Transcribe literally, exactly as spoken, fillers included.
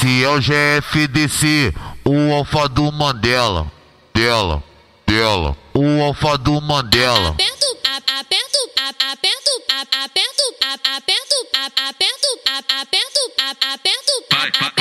Esse é o G F D C, o alfa do Mandela. Dela, dela, o alfa do Mandela. Aperto, a- aperto, a- aperto, a- aperto, a- aperto, a- aperto, a- aperto, a- aperto, a- aperto, a-